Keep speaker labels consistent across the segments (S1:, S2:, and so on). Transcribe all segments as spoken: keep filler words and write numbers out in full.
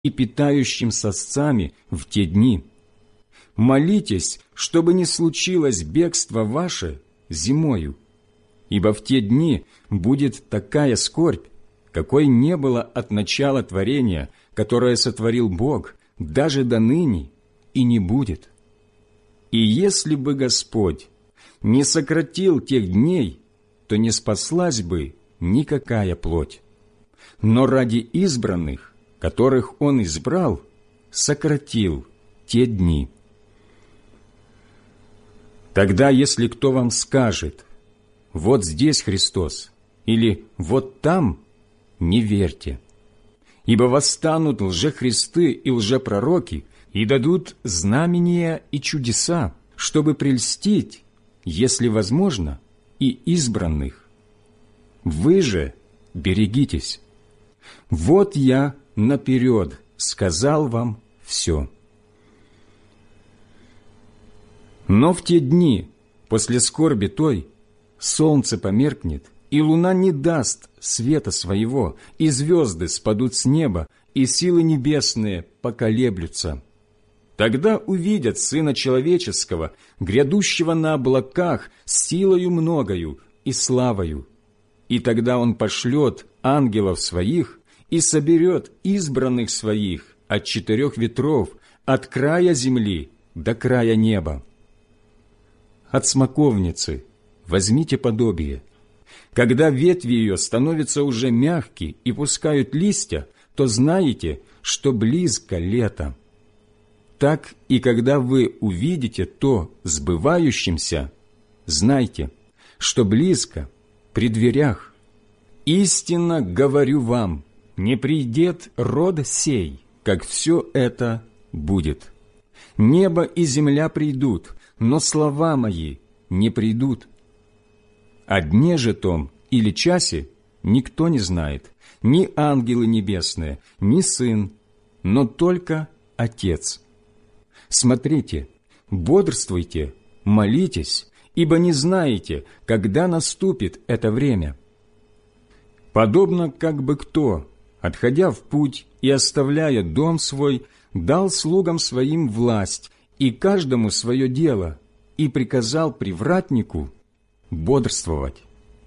S1: и питающим сосцами в те дни. Молитесь, чтобы не случилось бегство ваше зимою, ибо в те дни будет такая скорбь, какой не было от начала творения, которое сотворил Бог, даже до ныне и не будет. И если бы Господь не сократил тех дней, то не спаслась бы никакая плоть. Но ради избранных, которых Он избрал, сократил те дни. Тогда, если кто вам скажет: «Вот здесь Христос» или «Вот там», не верьте. Ибо восстанут лжехристы и лжепророки и дадут знамения и чудеса, чтобы прельстить, если возможно, и избранных. Вы же берегитесь. Вот я наперед сказал вам все. Но в те дни, после скорби той, солнце померкнет, и луна не даст света своего, и звезды спадут с неба, и силы небесные поколеблются. Тогда увидят Сына Человеческого, грядущего на облаках, с силою многою и славою. И тогда Он пошлет ангелов Своих и соберет избранных Своих от четырех ветров, от края земли до края неба. От смоковницы возьмите подобие. Когда ветви ее становятся уже мягкие и пускают листья, то знаете, что близко лето. Так и когда вы увидите то сбывающимся, знайте, что близко, при дверях. Истинно говорю вам, не придет род сей, как все это будет. Небо и земля придут, но слова мои не придут. О дне же том или часе никто не знает, ни ангелы небесные, ни Сын, но только Отец. Смотрите, бодрствуйте, молитесь, ибо не знаете, когда наступит это время. Подобно как бы кто, отходя в путь и оставляя дом свой, дал слугам своим власть и каждому свое дело, и приказал привратнику бодрствовать.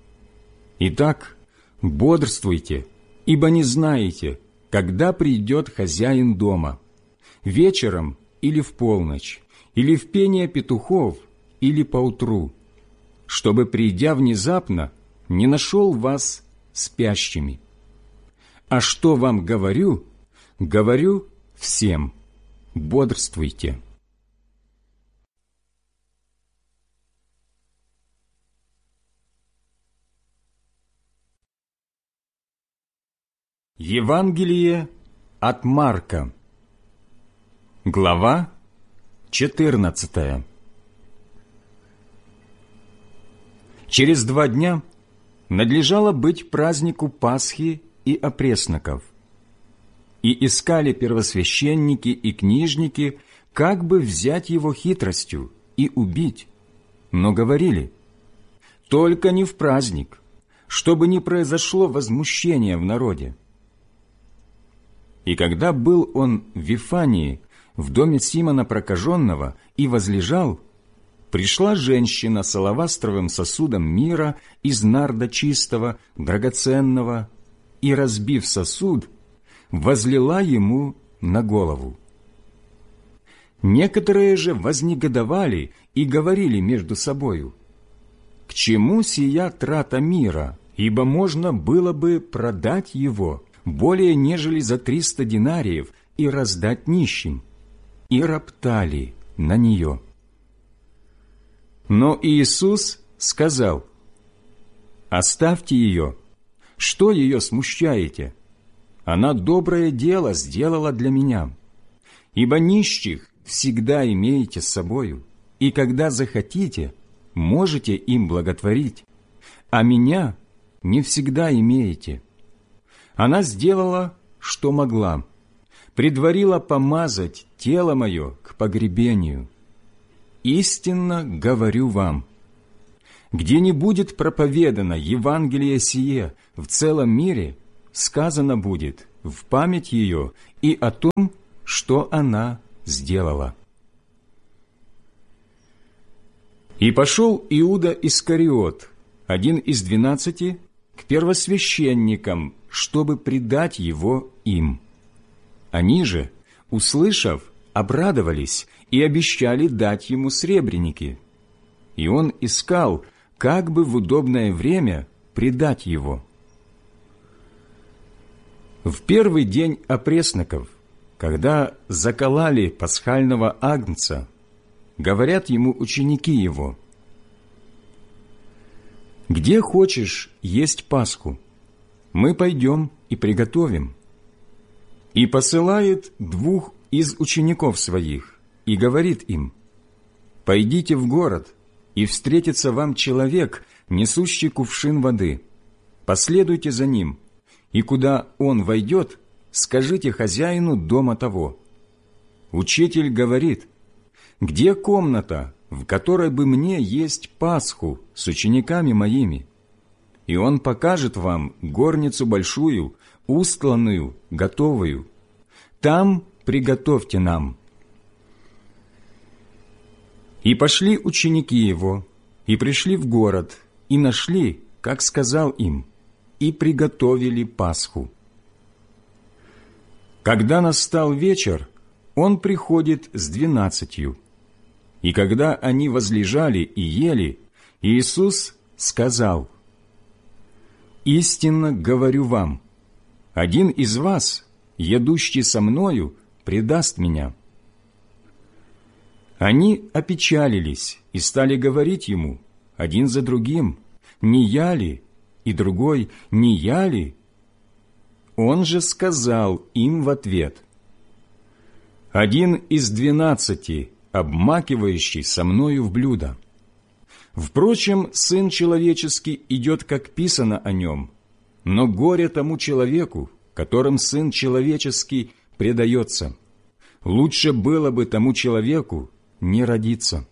S1: Итак, бодрствуйте, ибо не знаете, когда придет хозяин дома, вечером или в полночь, или в пение петухов, или поутру, чтобы, придя внезапно, не нашел вас спящими. А что вам говорю, говорю всем: бодрствуйте. Евангелие от Марка, глава четырнадцатая. Через два дня надлежало быть празднику Пасхи и опресноков. И искали первосвященники и книжники, как бы взять его хитростью и убить, но говорили: только не в праздник, чтобы не произошло возмущение в народе. И когда был он в Вифании, в доме Симона Прокаженного, и возлежал, пришла женщина с алавастровым сосудом мира из нарда чистого, драгоценного, и, разбив сосуд, возлила ему на голову. Некоторые же вознегодовали и говорили между собою: «К чему сия трата мира, ибо можно было бы продать его более нежели за триста динариев и раздать нищим», и роптали на нее. Но Иисус сказал: «Оставьте ее, что ее смущаете? Она доброе дело сделала для меня. Ибо нищих всегда имеете с собою, и когда захотите, можете им благотворить, а меня не всегда имеете». Она сделала, что могла, предварила помазать тело мое к погребению. Истинно говорю вам, где не будет проповедано Евангелие сие в целом мире, сказано будет в память ее и о том, что она сделала. И пошел Иуда Искариот, один из двенадцати, к первосвященникам, чтобы предать его им. Они же, услышав, обрадовались и обещали дать ему сребреники. И он искал, как бы в удобное время предать его. В первый день опресноков, когда закололи пасхального агнца, говорят ему ученики его: «Где хочешь есть Пасху? Мы пойдем и приготовим». И посылает двух из учеников своих и говорит им: «Пойдите в город, и встретится вам человек, несущий кувшин воды. Последуйте за ним, и куда он войдет, скажите хозяину дома того: Учитель говорит: где комната, в которой бы мне есть Пасху с учениками моими? И он покажет вам горницу большую, устланную, готовую. Там приготовьте нам». И пошли ученики его, и пришли в город, и нашли, как сказал им, и приготовили Пасху. Когда настал вечер, он приходит с двенадцатью. И когда они возлежали и ели, Иисус сказал: «Истинно говорю вам, один из вас, едущий со мною, предаст меня». Они опечалились и стали говорить ему один за другим: «Не я ли?» И другой: «Не я ли?» Он же сказал им в ответ: «Один из двенадцати, обмакивающий со мною в блюдо. Впрочем, Сын Человеческий идет, как писано о нем, но горе тому человеку, которым Сын Человеческий предается. Лучше было бы тому человеку не родиться».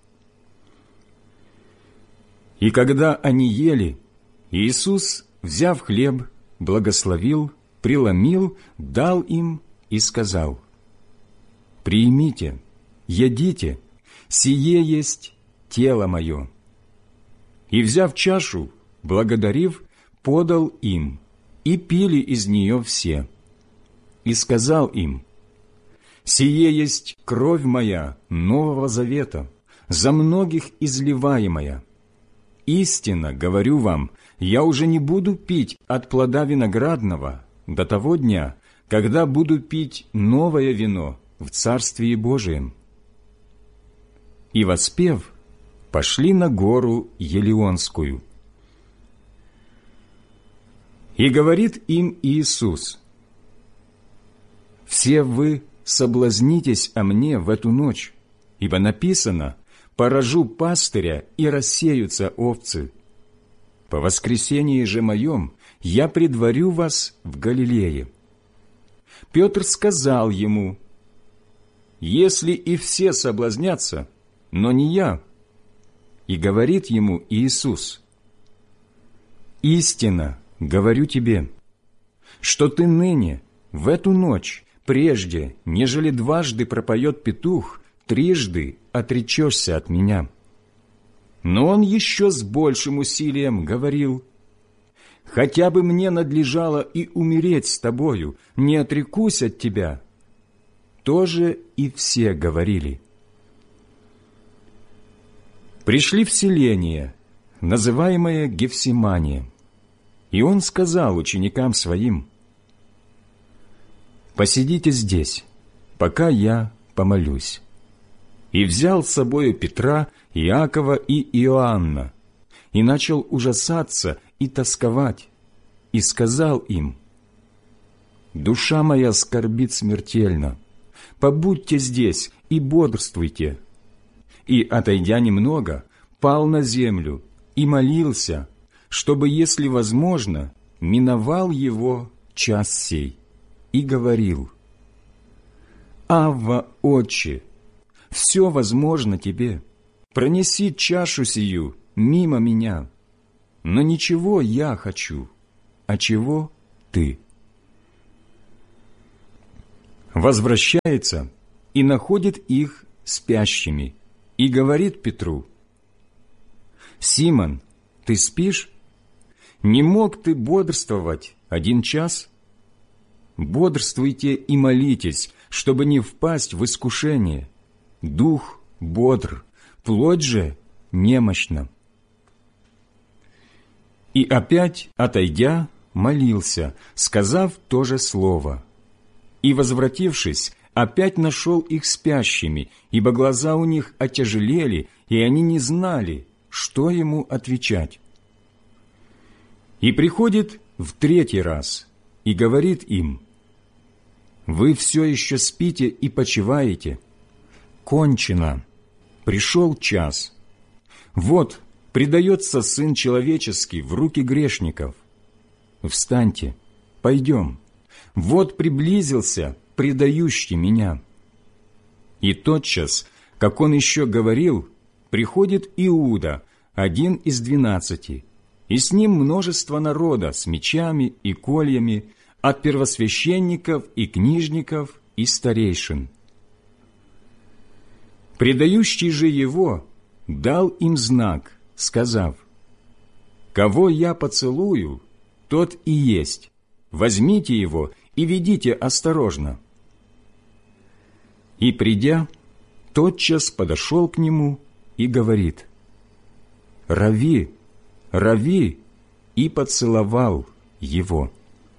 S1: И когда они ели, Иисус, взяв хлеб, благословил, преломил, дал им и сказал: «Примите, едите, сие есть тело мое». И, взяв чашу, благодарив, подал им, и пили из нее все. И сказал им: «Сие есть кровь моя Нового Завета, за многих изливаемая. Истинно говорю вам, я уже не буду пить от плода виноградного до того дня, когда буду пить новое вино в Царствии Божием». И, воспев, пошли на гору Елеонскую. И говорит им Иисус: «Все вы соблазнитесь о мне в эту ночь, ибо написано: поражу пастыря, и рассеются овцы. По воскресении же моем я предварю вас в Галилее». Петр сказал ему: «Если и все соблазнятся, но не я». И говорит ему Иисус: «Истинно говорю тебе, что ты ныне, в эту ночь, прежде, нежели дважды пропоет петух, трижды отречешься от меня». Но он еще с большим усилием говорил: «Хотя бы мне надлежало и умереть с тобою, не отрекусь от тебя». Тоже и все говорили. Пришли в селение, называемое Гефсимания, и он сказал ученикам своим: «Посидите здесь, пока я помолюсь». И взял с собою Петра, Иакова и Иоанна, и начал ужасаться и тосковать, и сказал им: «Душа моя скорбит смертельно, побудьте здесь и бодрствуйте». И, отойдя немного, пал на землю и молился, чтобы, если возможно, миновал его час сей, и говорил: «Авва, Отче, все возможно тебе, пронеси чашу сию мимо меня, но ничего я хочу, а чего ты». возвращается и находит их спящими, и говорит Петру: «Симон, ты спишь? Не мог ты бодрствовать один час? Бодрствуйте и молитесь, чтобы не впасть в искушение. Дух бодр, плоть же немощна». И опять, отойдя, молился, сказав то же слово. И, возвратившись, опять нашел их спящими, ибо глаза у них отяжелели, и они не знали, что ему отвечать. И приходит в третий раз и говорит им: «Вы все еще спите и почиваете? Кончено, пришел час. Вот, предается Сын Человеческий в руки грешников. Встаньте, пойдем. Вот приблизился предающий меня». И тотчас, как он еще говорил, приходит Иуда, один из двенадцати, и с ним множество народа с мечами и кольями, от первосвященников и книжников и старейшин. Предающий же его дал им знак, сказав: «Кого я поцелую, тот и есть. Возьмите его и ведите осторожно». И, придя, тотчас подошел к нему и говорит: «Рави, рави!» и поцеловал его.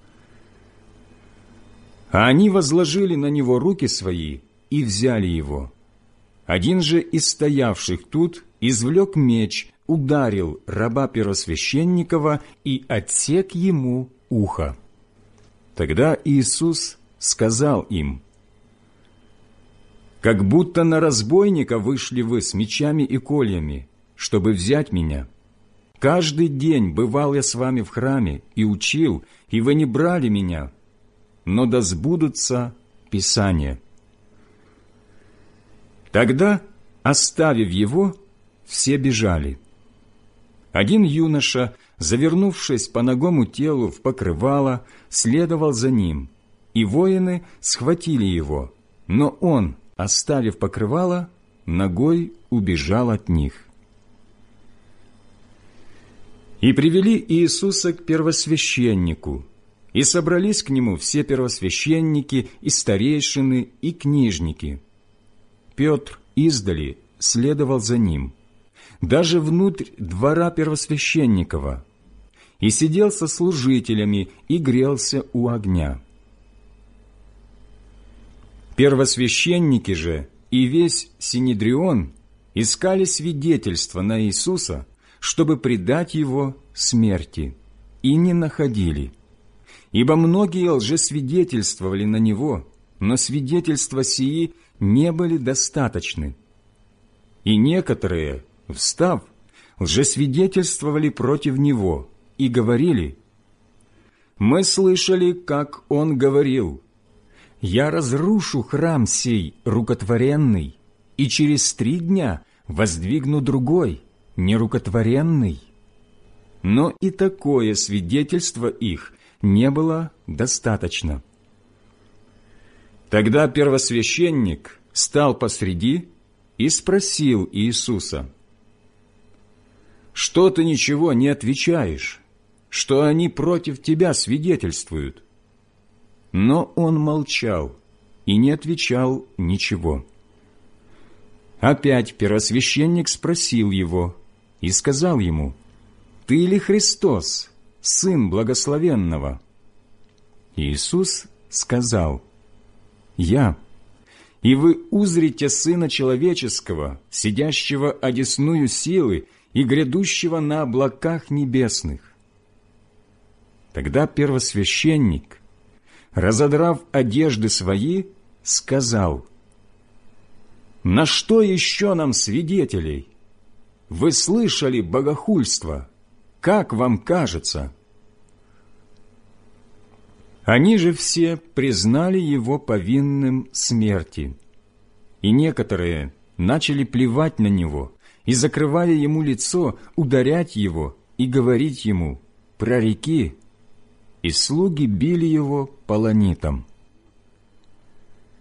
S1: А они возложили на него руки свои и взяли его. Один же из стоявших тут извлек меч, ударил раба первосвященникова и отсек ему ухо. Тогда Иисус сказал им: «Как будто на разбойника вышли вы с мечами и кольями, чтобы взять меня. Каждый день бывал я с вами в храме и учил, и вы не брали меня. Но да сбудутся Писания». Тогда, оставив его, все бежали. Один юноша, завернувшись по нагому телу в покрывало, следовал за ним, и воины схватили его, но он, оставив покрывало, ногой убежал от них. И привели Иисуса к первосвященнику, и собрались к нему все первосвященники и старейшины и книжники. Петр издали следовал за ним, даже внутрь двора первосвященникова, и сидел со служителями и грелся у огня. Первосвященники же и весь Синедрион искали свидетельства на Иисуса, чтобы предать его смерти, и не находили. Ибо многие лжесвидетельствовали на него, но свидетельства сии не были достаточны. И некоторые, встав, лжесвидетельствовали против него и говорили: «Мы слышали, как он говорил: я разрушу храм сей рукотворенный, и через три дня воздвигну другой, нерукотворенный». Но и такое свидетельство их не было достаточно. Тогда первосвященник стал посреди и спросил Иисуса: «Что ты ничего не отвечаешь? Что они против тебя свидетельствуют?» Но он молчал и не отвечал ничего. Опять первосвященник спросил его и сказал ему: «Ты ли Христос, Сын Благословенного?» Иисус сказал: «Я, и вы узрите Сына Человеческого, сидящего одесную силы и грядущего на облаках небесных». Тогда первосвященник, разодрав одежды свои, сказал: «На что еще нам свидетелей? Вы слышали богохульство. Как вам кажется?» Они же все признали его повинным смерти, и некоторые начали плевать на него и, закрывая ему лицо, ударять его и говорить ему: «Прореки!» И слуги били его полонитом.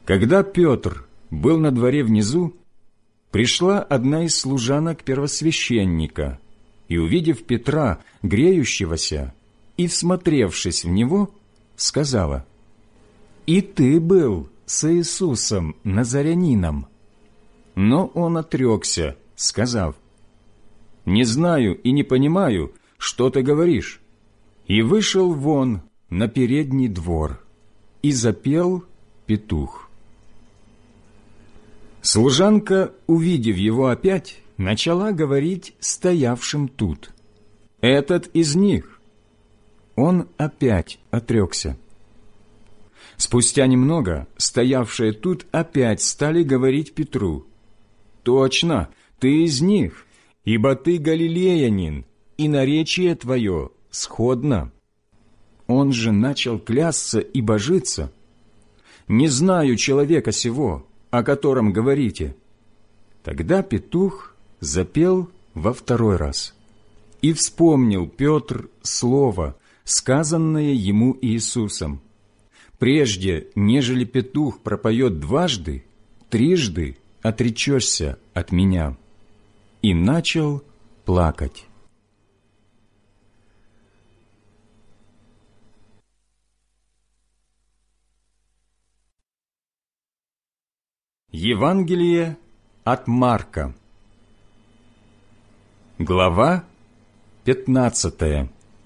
S1: Когда Петр был на дворе внизу, пришла одна из служанок первосвященника, и, увидев Петра, греющегося, и, всмотревшись в него, сказала: «И ты был с Иисусом Назарянином». Но он отрекся, сказав: «Не знаю и не понимаю, что ты говоришь». И вышел вон на передний двор, и запел петух. Служанка, увидев его опять, начала говорить стоявшим тут: «Этот из них». Он опять отрекся. Спустя немного стоявшие тут опять стали говорить Петру: «Точно, ты из них, ибо ты галилеянин, и наречие твое сходно». Он же начал клясться и божиться: «Не знаю человека сего, о котором говорите». Тогда петух запел во второй раз. И вспомнил Петр слово, сказанное ему Иисусом: «Прежде, нежели петух пропоет дважды, трижды отречешься от меня». И начал плакать. Евангелие от Марка. Глава пятнадцатая.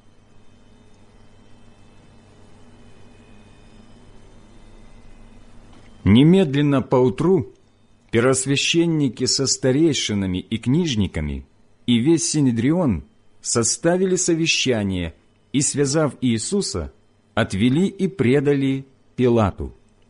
S1: Немедленно поутру первосвященники со старейшинами и книжниками и весь Синедрион составили совещание и, связав Иисуса, отвели и предали Пилату.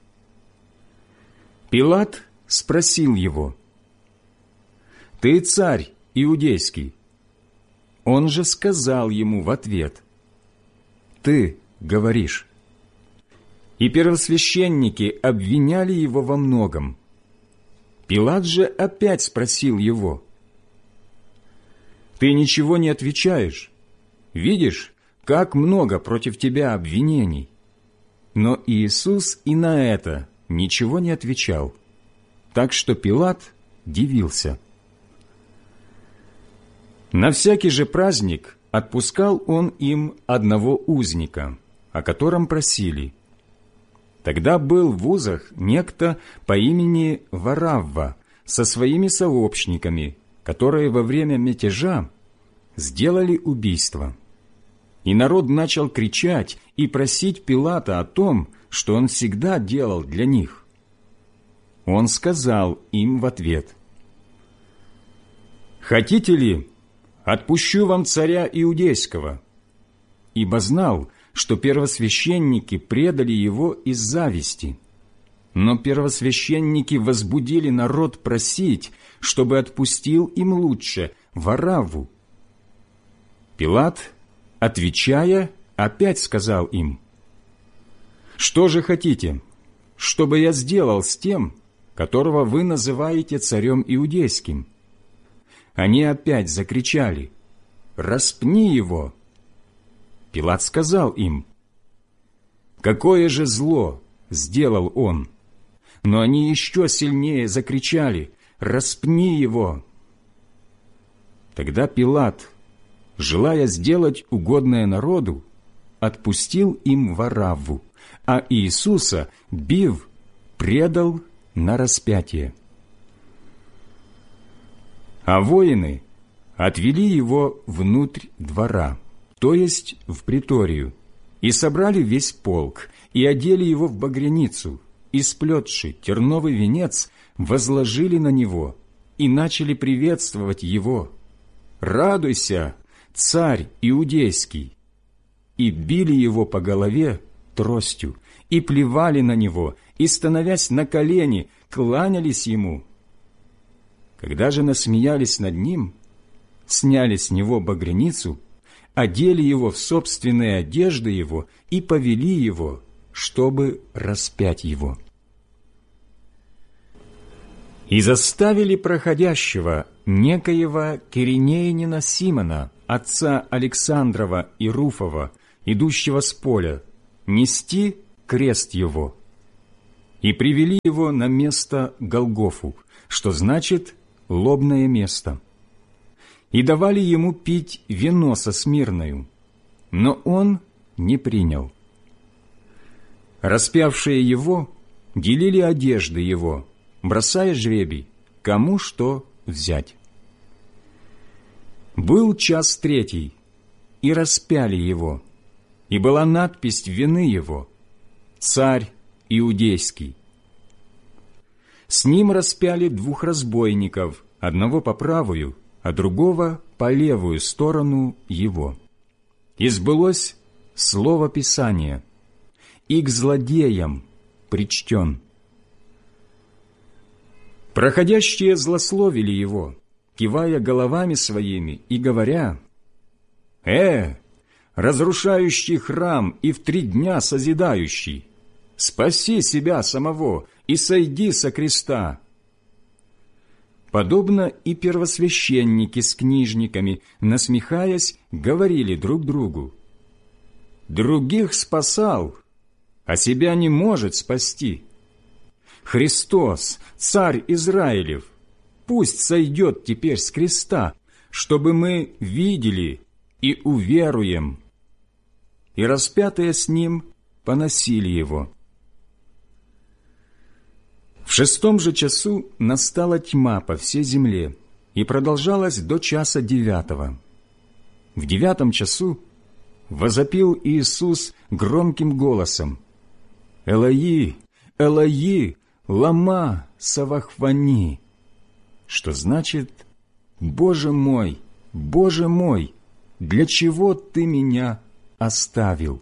S1: Пилат спросил его: «Ты царь иудейский?» Он же сказал ему в ответ: «Ты говоришь». И первосвященники обвиняли его во многом. Пилат же опять спросил его: «Ты ничего не отвечаешь? Видишь, как много против тебя обвинений?» Но Иисус и на это ничего не отвечал, так что Пилат дивился. На всякий же праздник отпускал он им одного узника, о котором просили. Тогда был в узах некто по имени Варавва со своими сообщниками, которые во время мятежа сделали убийство. И народ начал кричать и просить Пилата о том, что он всегда делал для них. Он сказал им в ответ: «Хотите ли, отпущу вам царя иудейского?» Ибо знал, что первосвященники предали его из зависти. Но первосвященники возбудили народ просить, чтобы отпустил им лучше Варавву. Пилат, отвечая, опять сказал им: «Что же хотите, чтобы я сделал с тем, которого вы называете царем иудейским?» Они опять закричали: «Распни его!» Пилат сказал им: «Какое же зло сделал он?» Но они еще сильнее закричали: «Распни его!» Тогда Пилат, желая сделать угодное народу, отпустил им Варавву, а Иисуса, бив, предал на распятие. А воины отвели его внутрь двора, то есть в приторию, и собрали весь полк, и одели его в багряницу, и, сплетши терновый венец, возложили на него, и начали приветствовать его: «Радуйся, царь иудейский!» И били его по голове тростью, и плевали на него, и, становясь на колени, кланялись ему. Когда же насмеялись над ним, сняли с него багряницу, одели его в собственные одежды его и повели его, чтобы распять его. И заставили проходящего некоего киринеянина Симона, отца Александрова и Руфова, идущего с поля, нести крест его. и привели его на место Голгофу, что значит «лобное место». И давали ему пить вино со смирною, но он не принял. Распявшие его делили одежды его, бросая жребий, кому что взять. Был час третий, и распяли его, и была надпись вины его «Царь Иудейский». С ним распяли двух разбойников, одного по правую, а другого по левую сторону его. И сбылось слово Писания: «И к злодеям причтен». Проходящие злословили его, кивая головами своими и говоря: «Э, разрушающий храм и в три дня созидающий, спаси себя самого и сойди со креста». Подобно и первосвященники с книжниками, насмехаясь, говорили друг другу: «Других спасал, а себя не может спасти. Христос, Царь Израилев, пусть сойдет теперь с креста, чтобы мы видели и уверуем». И распятые с ним поносили его. В шестом же часу настала тьма по всей земле и продолжалась до часа девятого. В девятом часу возопил Иисус громким голосом: «Элои, Элои, лама савахвани», что значит: «Боже мой, Боже мой, для чего Ты меня оставил?»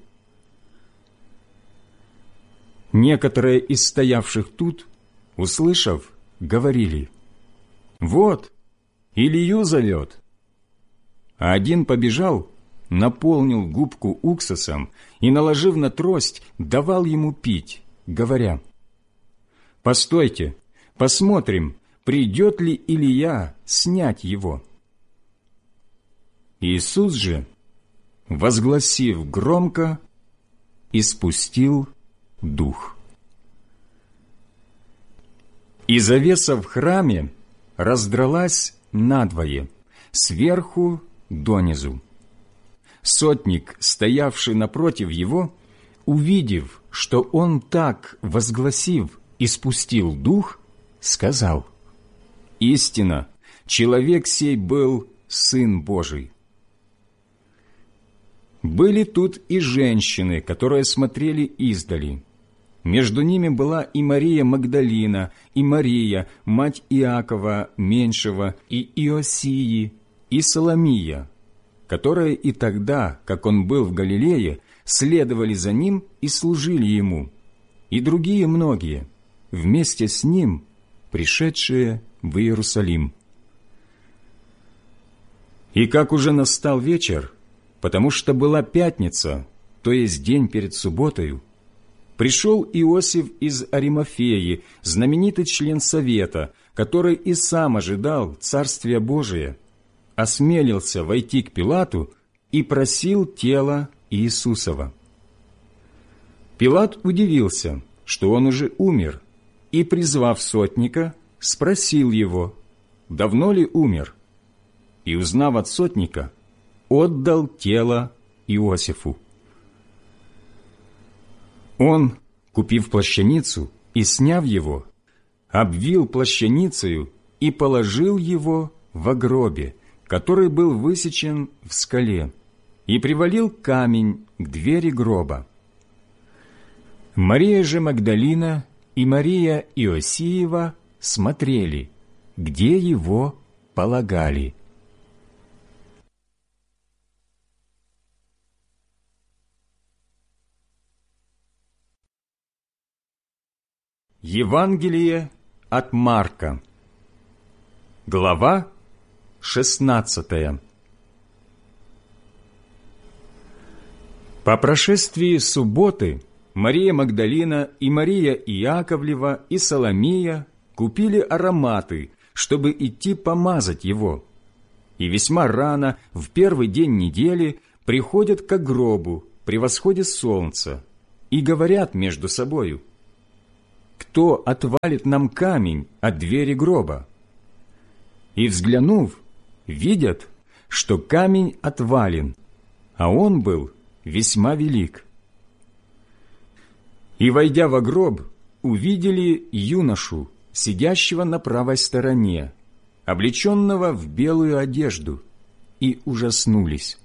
S1: Некоторые из стоявших тут, услышав, говорили: «Вот, Илью зовет». А один побежал, наполнил губку уксусом и, наложив на трость, давал ему пить, говоря: «Постойте, посмотрим, придет ли Илия снять его». Иисус же, возгласив громко, испустил дух. И завеса в храме раздралась надвое, сверху донизу. Сотник, стоявший напротив его, увидев, что он так, возгласив, испустил дух, сказал: «Истинно, человек сей был Сын Божий». Были тут и женщины, которые смотрели издали. Между ними была и Мария Магдалина, и Мария, мать Иакова Меньшего, и Иосии, и Соломия, которые и тогда, как он был в Галилее, следовали за ним и служили ему, и другие многие, вместе с ним, пришедшие в Иерусалим. И как уже настал вечер, потому что была пятница, то есть день перед субботою, пришел Иосиф из Аримафеи, знаменитый член совета, который и сам ожидал Царствия Божия, осмелился войти к Пилату и просил тело Иисусова. Пилат удивился, что он уже умер, и, призвав сотника, спросил его, давно ли умер, и, узнав от сотника, отдал тело Иосифу. Он, купив плащаницу и сняв его, обвил плащаницею и положил его во гробе, который был высечен в скале, и привалил камень к двери гроба. Мария же Магдалина и Мария Иосиева смотрели, где его полагали. Евангелие от Марка, глава шестнадцатая. По прошествии субботы Мария Магдалина и Мария Иаковлева и Соломия купили ароматы, чтобы идти помазать его, и весьма рано, в первый день недели, приходят к гробу при восходе солнца и говорят между собою: кто отвалит нам камень от двери гроба? И, взглянув, видят, что камень отвален, а он был весьма велик. И, войдя во гроб, увидели юношу, сидящего на правой стороне, облеченного в белую одежду, и ужаснулись.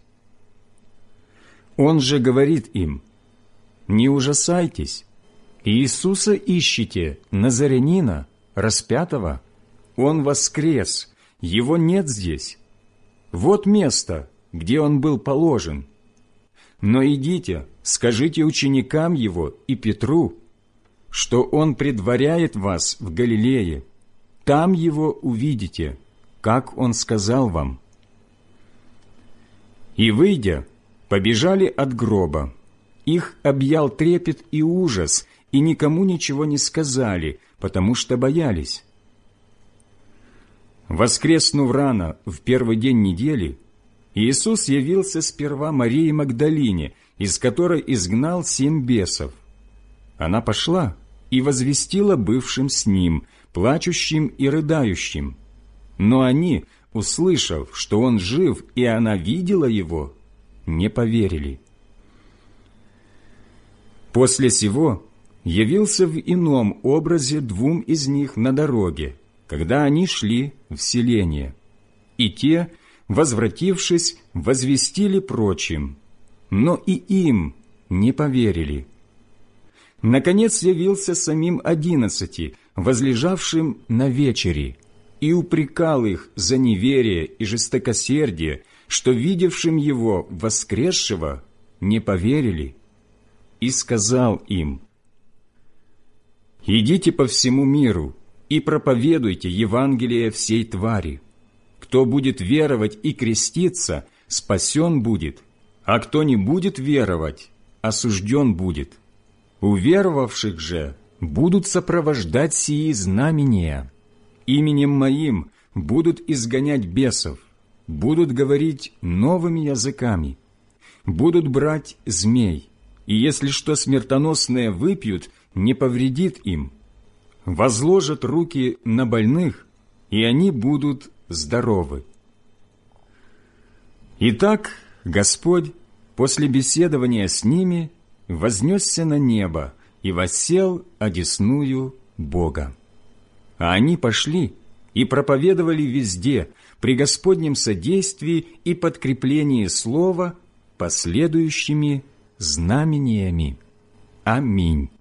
S1: Он же говорит им: «Не ужасайтесь, Иисуса ищете, Назарянина, распятого. Он воскрес, Его нет здесь. Вот место, где Он был положен. Но идите, скажите ученикам Его и Петру, что Он предваряет вас в Галилее. Там Его увидите, как Он сказал вам». И, выйдя, побежали от гроба. Их объял трепет и ужас, и никому ничего не сказали, потому что боялись. Воскреснув рано в первый день недели, Иисус явился сперва Марии Магдалине, из которой изгнал семь бесов. Она пошла и возвестила бывшим с Ним, плачущим и рыдающим. Но они, услышав, что Он жив, и она видела Его, не поверили. После сего явился в ином образе двум из них на дороге, когда они шли в селение. И те, возвратившись, возвестили прочим, но и им не поверили. Наконец явился самим одиннадцати, возлежавшим на вечери, и упрекал их за неверие и жестокосердие, что, видевшим Его воскресшего, не поверили, и сказал им: «Идите по всему миру и проповедуйте Евангелие всей твари. Кто будет веровать и креститься, спасен будет, а кто не будет веровать, осужден будет. У веровавших же будут сопровождать сии знамения. Именем Моим будут изгонять бесов, будут говорить новыми языками, будут брать змей, и если что смертоносное выпьют, не повредит им. Возложат руки на больных, и они будут здоровы». Итак, Господь после беседования с ними вознесся на небо и воссел одесную Бога. А они пошли и проповедовали везде, при Господнем содействии и подкреплении слова последующими знамениями. Аминь.